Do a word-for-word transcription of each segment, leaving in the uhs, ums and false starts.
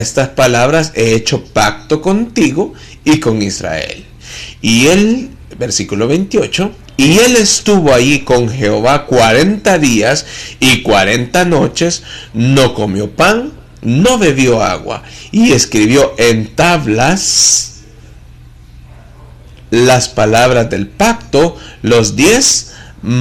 estas palabras he hecho pacto contigo y con Israel. Y él, versículo veintiocho, y él estuvo allí con Jehová cuarenta días y cuarenta noches, no comió pan, no bebió agua, y escribió en tablas las palabras del pacto, los diez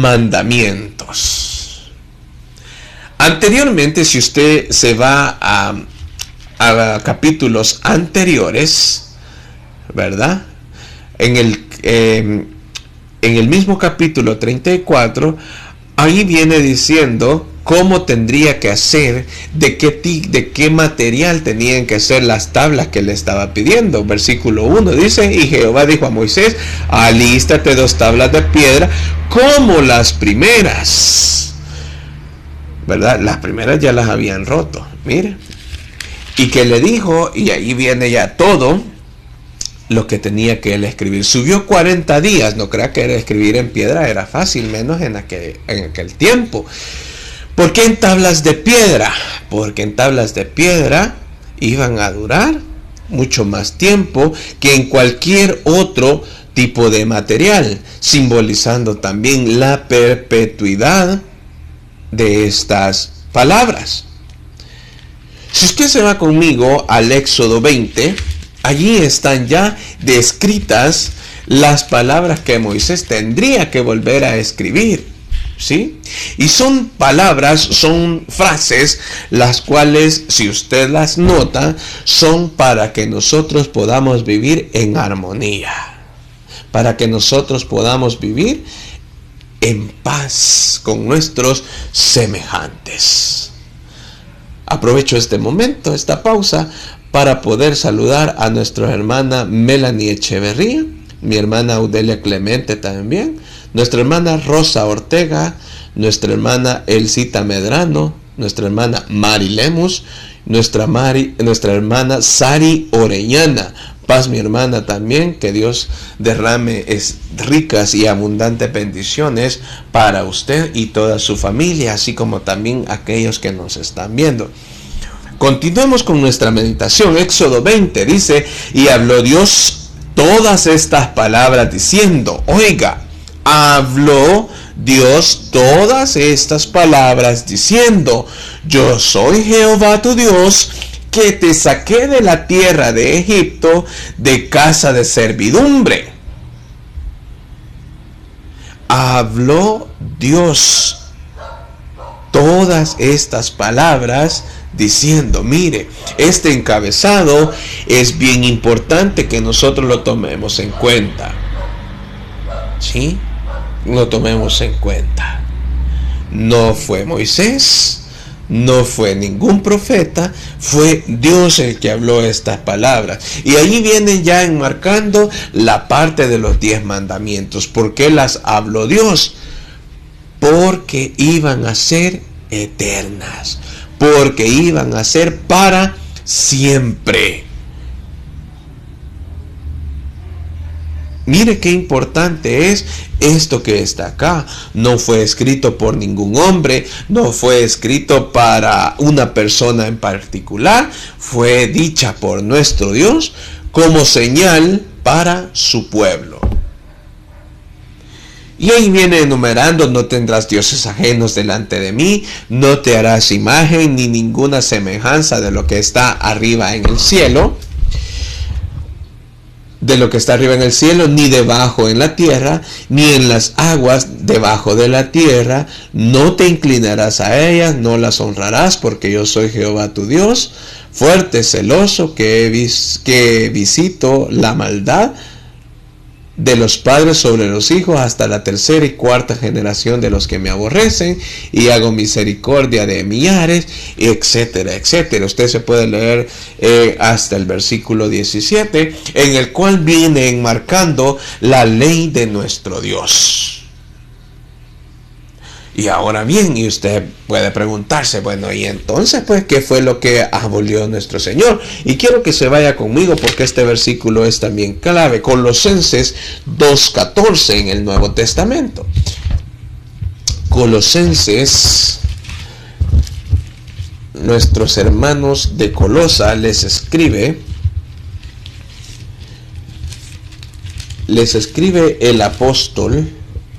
mandamientos. Anteriormente, si usted se va a, a capítulos anteriores, ¿verdad? En el, eh, en el mismo capítulo treinta y cuatro, ahí viene diciendo cómo tendría que hacer, de qué, de qué material tenían que ser las tablas que le estaba pidiendo. Versículo uno dice, y Jehová dijo a Moisés, alístate dos tablas de piedra como las primeras. ¿Verdad? Las primeras ya las habían roto, mire. Y que le dijo, y ahí viene ya todo lo que tenía que él escribir. Subió cuarenta días, no crea que era escribir en piedra era fácil, menos en aquel, en aquel tiempo. ¿Por qué en tablas de piedra? Porque en tablas de piedra iban a durar mucho más tiempo que en cualquier otro tipo de material, simbolizando también la perpetuidad de estas palabras. Si usted se va conmigo al Éxodo veinte, allí están ya descritas las palabras que Moisés tendría que volver a escribir, ¿sí? Y son palabras, son frases, las cuales, si usted las nota, son para que nosotros podamos vivir en armonía, para que nosotros podamos vivir en paz con nuestros semejantes. Aprovecho este momento, esta pausa, para poder saludar a nuestra hermana Melanie Echeverría, mi hermana Audelia Clemente también, nuestra hermana Rosa Ortega, nuestra hermana Elcita Medrano, nuestra hermana Mari Lemus, nuestra, Mari, nuestra hermana Sari Orellana. Paz, mi hermana, también, que Dios derrame es, ricas y abundantes bendiciones para usted y toda su familia, así como también aquellos que nos están viendo. Continuemos con nuestra meditación. Éxodo veinte dice, y habló Dios todas estas palabras diciendo, oiga, habló Dios todas estas palabras diciendo, yo soy Jehová tu Dios, que te saqué de la tierra de Egipto, de casa de servidumbre. Habló Dios todas estas palabras diciendo, mire, este encabezado es bien importante que nosotros lo tomemos en cuenta. ¿Sí? Lo tomemos en cuenta. No fue Moisés, no fue ningún profeta, fue Dios el que habló estas palabras. Y ahí viene ya enmarcando la parte de los diez mandamientos. ¿Por qué las habló Dios? Porque iban a ser eternas, porque iban a ser para siempre. Mire qué importante es esto que está acá. No fue escrito por ningún hombre, no fue escrito para una persona en particular, fue dicha por nuestro Dios como señal para su pueblo. Y ahí viene enumerando, no tendrás dioses ajenos delante de mí, no te harás imagen ni ninguna semejanza de lo que está arriba en el cielo, de lo que está arriba en el cielo, ni debajo en la tierra, ni en las aguas debajo de la tierra. No te inclinarás a ellas, no las honrarás, porque yo soy Jehová tu Dios, fuerte, celoso, que, vis que visito la maldad de los padres sobre los hijos hasta la tercera y cuarta generación de los que me aborrecen, y hago misericordia de millares, etcétera, etcétera. Usted se puede leer eh, hasta el versículo diecisiete, en el cual viene enmarcando la ley de nuestro Dios. Y ahora bien, y usted puede preguntarse, bueno, y entonces, pues, ¿qué fue lo que abolió nuestro Señor? Y quiero que se vaya conmigo porque este versículo es también clave. Colosenses dos catorce en el Nuevo Testamento. Colosenses nuestros hermanos de Colosa les escribe, les escribe el apóstol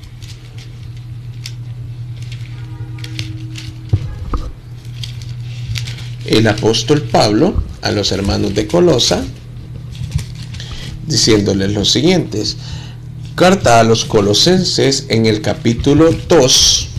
el apóstol Pablo a los hermanos de Colosa, diciéndoles los siguientes. Carta a los colosenses en el capítulo dos,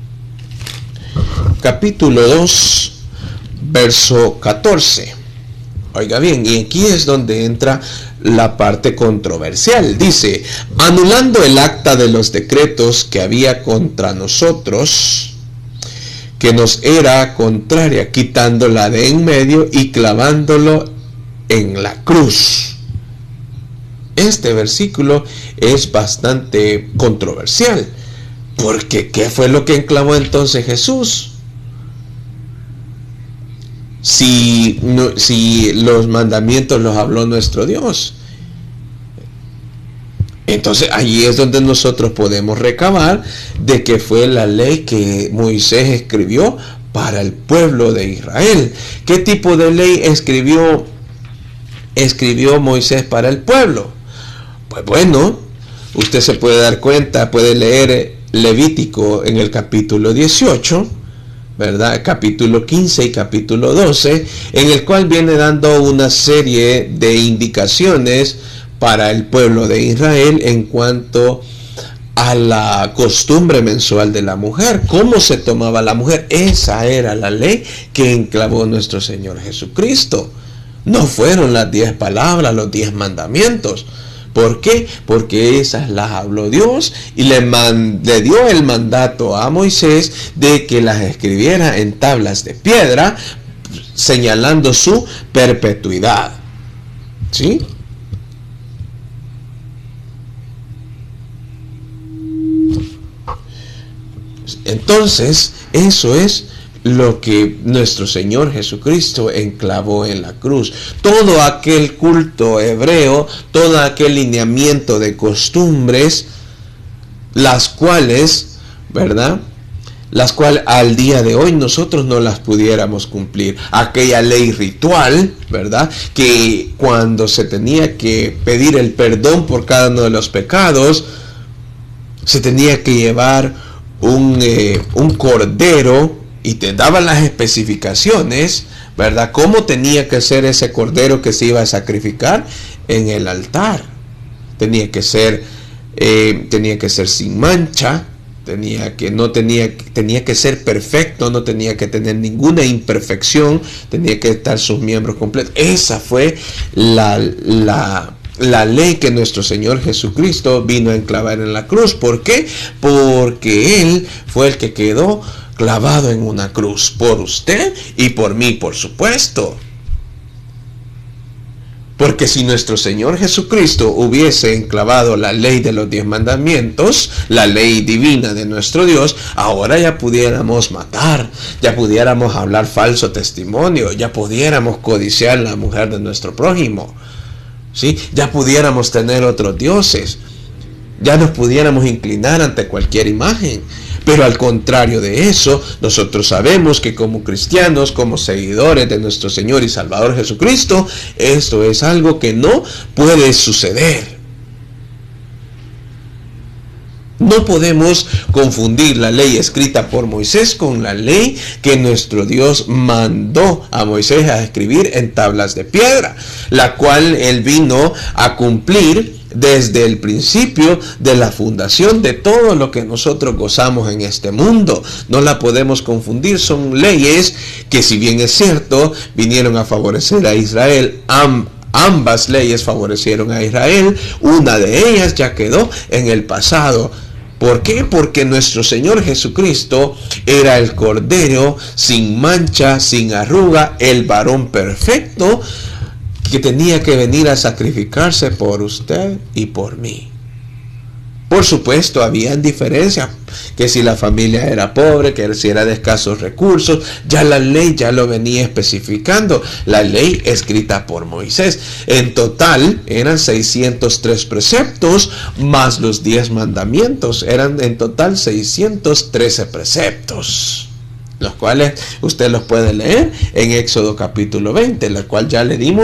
capítulo dos, verso catorce. Oiga bien, y aquí es donde entra la parte controversial. Dice: anulando el acta de los decretos que había contra nosotros, que nos era contraria, quitándola de en medio y clavándolo en la cruz. Este versículo es bastante controversial, porque ¿qué fue lo que enclavó entonces Jesús? Si, no, si los mandamientos los habló nuestro Dios. Entonces allí es donde nosotros podemos recabar de que fue la ley que Moisés escribió para el pueblo de Israel. ¿Qué tipo de ley escribió, escribió Moisés para el pueblo? Pues bueno, usted se puede dar cuenta, puede leer Levítico en el capítulo dieciocho, ¿verdad? Capítulo quince y capítulo doce, en el cual viene dando una serie de indicaciones para el pueblo de Israel en cuanto a la costumbre mensual de la mujer, cómo se tomaba la mujer. Esa era la ley que enclavó nuestro Señor Jesucristo. No fueron las diez palabras, los diez mandamientos. ¿Por qué? Porque esas las habló Dios y le, man, le dio el mandato a Moisés de que las escribiera en tablas de piedra, señalando su perpetuidad. ¿Sí? Entonces, eso es lo que nuestro Señor Jesucristo enclavó en la cruz. Todo aquel culto hebreo, todo aquel lineamiento de costumbres, las cuales, ¿verdad?, las cuales al día de hoy nosotros no las pudiéramos cumplir. Aquella ley ritual, ¿verdad?, que cuando se tenía que pedir el perdón por cada uno de los pecados, se tenía que llevar un, eh, un cordero, y te daban las especificaciones, ¿verdad?, cómo tenía que ser ese cordero que se iba a sacrificar en el altar. Tenía que ser, eh, tenía que ser sin mancha, tenía que, no tenía, tenía que ser perfecto, no tenía que tener ninguna imperfección, tenía que estar sus miembros completos. Esa fue la, la, la ley que nuestro Señor Jesucristo vino a enclavar en la cruz. ¿Por qué? Porque Él fue el que quedó clavado en una cruz por usted y por mí, por supuesto. Porque si nuestro Señor Jesucristo hubiese enclavado la ley de los diez mandamientos, la ley divina de nuestro Dios, ahora ya pudiéramos matar, ya pudiéramos hablar falso testimonio, ya pudiéramos codiciar la mujer de nuestro prójimo, ¿sí? Ya pudiéramos tener otros dioses, ya nos pudiéramos inclinar ante cualquier imagen. Pero al contrario de eso, nosotros sabemos que como cristianos, como seguidores de nuestro Señor y Salvador Jesucristo, esto es algo que no puede suceder. No podemos confundir la ley escrita por Moisés con la ley que nuestro Dios mandó a Moisés a escribir en tablas de piedra, la cual él vino a cumplir desde el principio de la fundación de todo lo que nosotros gozamos en este mundo. No la podemos confundir. Son leyes que, si bien es cierto, vinieron a favorecer a Israel. Am ambas leyes favorecieron a Israel. Una de ellas ya quedó en el pasado. ¿Por qué? Porque nuestro Señor Jesucristo era el Cordero sin mancha, sin arruga, el varón perfecto, que tenía que venir a sacrificarse por usted y por mí. Por supuesto, habían diferencias, que si la familia era pobre, que si era de escasos recursos, ya la ley ya lo venía especificando, la ley escrita por Moisés. En total eran seiscientos tres preceptos, más los diez mandamientos, eran en total seiscientos trece preceptos. los cuales usted los puede leer en Éxodo capítulo veinte, la cual ya le dimos